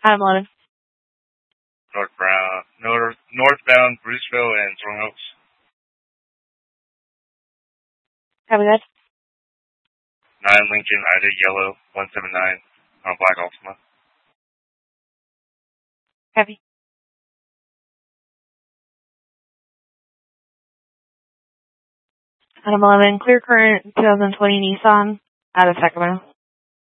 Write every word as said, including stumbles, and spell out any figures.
Item eleven. Northbound, north, northbound Bruceville and Throne Oaks. Copy that. nine Lincoln, Ida Yellow, one seven nine on Black Ultima. Copy. Item eleven, clear current twenty twenty Nissan out of Sacramento.